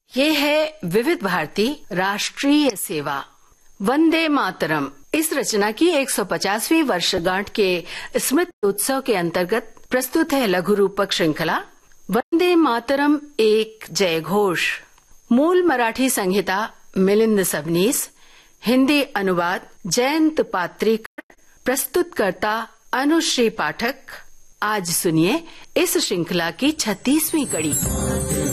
ये है विविध भारती राष्ट्रीय सेवा वंदे मातरम। इस रचना की 150वीं वर्षगांठ के स्मृति उत्सव के अंतर्गत प्रस्तुत है लघु रूपक श्रृंखला वंदे मातरम एक जय घोष। मूल मराठी संहिता मिलिंद सबनीस, हिंदी अनुवाद जयंत पात्रीकर, प्रस्तुतकर्ता अनुश्री पाठक। आज सुनिए इस श्रृंखला की 36वीं कड़ी।